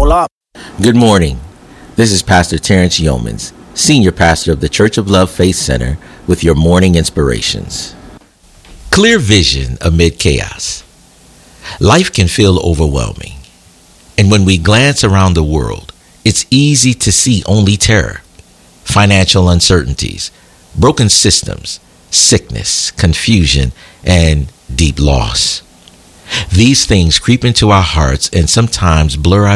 Buckle up. Good morning. This is Pastor Terrence Yeomans, Senior Pastor of the Church of Love Faith Center, with your morning inspirations. Clear vision amid chaos. Life can feel overwhelming. And when we glance around the world, it's easy to see only terror, financial uncertainties, broken systems, sickness, confusion, and deep loss. These things creep into our hearts and sometimes blur our